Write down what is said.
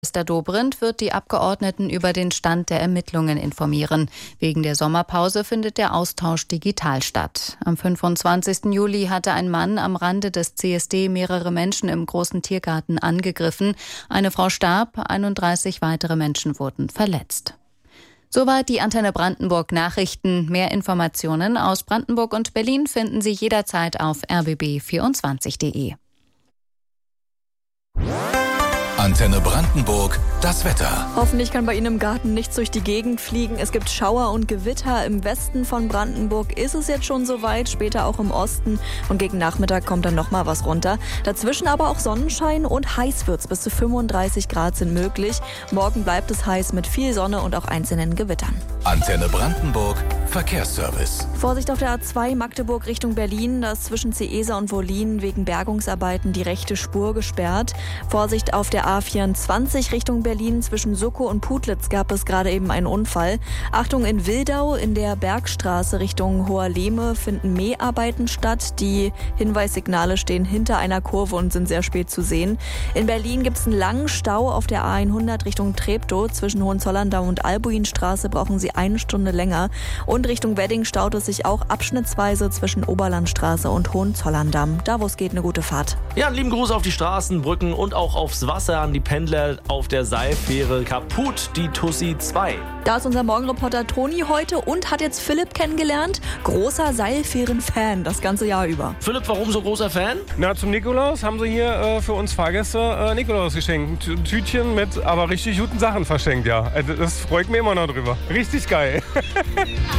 Minister Dobrindt wird die Abgeordneten über den Stand der Ermittlungen informieren. Wegen der Sommerpause findet der Austausch digital statt. Am 25. Juli hatte ein Mann am Rande des CSD mehrere Menschen im großen Tiergarten angegriffen. Eine Frau starb, 31 weitere Menschen wurden verletzt. Soweit die Antenne Brandenburg Nachrichten. Mehr Informationen aus Brandenburg und Berlin finden Sie jederzeit auf rbb24.de. Antenne Brandenburg, das Wetter. Hoffentlich kann bei Ihnen im Garten nichts durch die Gegend fliegen. Es gibt Schauer und Gewitter. Im Westen von Brandenburg ist es jetzt schon soweit, später auch im Osten. Und gegen Nachmittag kommt dann nochmal was runter. Dazwischen aber auch Sonnenschein und heiß wird's. Bis zu 35 Grad sind möglich. Morgen bleibt es heiß mit viel Sonne und auch einzelnen Gewittern. Antenne Brandenburg, Verkehrsservice. Vorsicht auf der A2 Magdeburg Richtung Berlin. Da ist zwischen Ceesa und Wollin wegen Bergungsarbeiten die rechte Spur gesperrt. Vorsicht auf der A24 Richtung Berlin. Zwischen Suckow und Putlitz gab es gerade eben einen Unfall. Achtung, in Wildau in der Bergstraße Richtung Hoherlehme finden Mäharbeiten statt. Die Hinweissignale stehen hinter einer Kurve und sind sehr spät zu sehen. In Berlin gibt es einen langen Stau auf der A100 Richtung Treptow. Zwischen Hohenzollern-Damm und Albuinstraße brauchen Sie 1 Stunde länger. Und Richtung Wedding staut es sich auch abschnittsweise zwischen Oberlandstraße und Hohenzollern-Damm. Da, wo es geht, eine gute Fahrt. Ja, einen lieben Gruß auf die Straßen, Brücken und auch aufs Wasser an die Pendler auf der Seilfähre. Kaputt, die Tussi 2. Da ist unser Morgenreporter Toni heute und hat jetzt Philipp kennengelernt. Großer Seilfähren-Fan das ganze Jahr über. Philipp, warum so großer Fan? Na, zum Nikolaus haben sie hier für uns Fahrgäste Nikolaus geschenkt. Ein Tütchen mit aber richtig guten Sachen verschenkt, ja. Das freut mich immer noch drüber. Richtig geil.